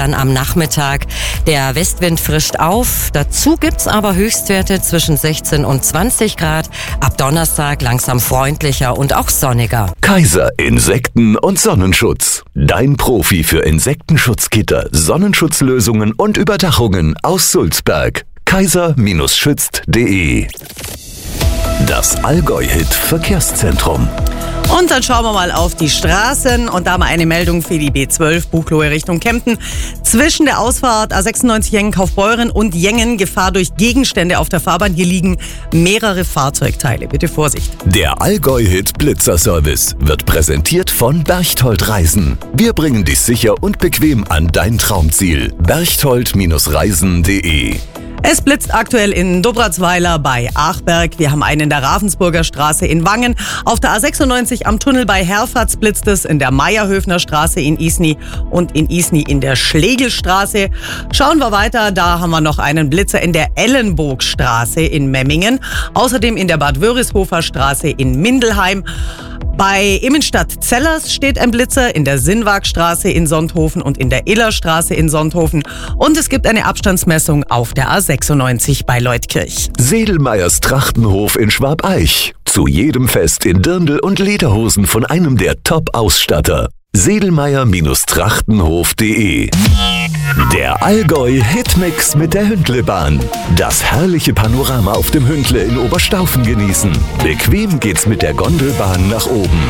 dann am Nachmittag. Der Westwind frischt auf. Dazu gibt's aber Höchstwerte zwischen 16 und 20 Grad. Ab Donnerstag langsam freundlicher und auch sonniger. Kaiser Insekten- und Sonnenschutz. Dein Profi für Insektenschutzgitter, Sonnenschutzlösungen und Überdachungen aus Sulzberg. kaiser-schützt.de. Das Allgäu-Hit Verkehrszentrum. Und dann schauen wir mal auf die Straßen und da haben wir eine Meldung für die B12 Buchloe Richtung Kempten. Zwischen der Ausfahrt A96 Jengen-Kaufbeuren und Jengen Gefahr durch Gegenstände auf der Fahrbahn. Hier liegen mehrere Fahrzeugteile. Bitte Vorsicht. Der Allgäu-Hit Blitzerservice wird präsentiert von Berchtold Reisen. Wir bringen dich sicher und bequem an dein Traumziel. berchtold-reisen.de. Es blitzt aktuell in Dobratzweiler bei Achberg. Wir haben einen in der Ravensburger Straße in Wangen. Auf der A96 am Tunnel bei Herfatz blitzt es, in der Meierhöfner Straße in Isny und in Isny in der Schlegelstraße. Schauen wir weiter, da haben wir noch einen Blitzer in der Ellenburgstraße in Memmingen. Außerdem in der Bad Wörishofer Straße in Mindelheim. Bei Immenstadt-Zellers steht ein Blitzer in der Sinnwagstraße in Sonthofen und in der Illerstraße in Sonthofen. Und es gibt eine Abstandsmessung auf der A96 bei Leutkirch. Sedelmeyers Trachtenhof in Schwabeich. Zu jedem Fest in Dirndl und Lederhosen von einem der Top-Ausstatter. Sedelmeyer-Trachtenhof.de. Der Allgäu-Hitmix mit der Hündlebahn. Das herrliche Panorama auf dem Hündle in Oberstaufen genießen. Bequem geht's mit der Gondelbahn nach oben.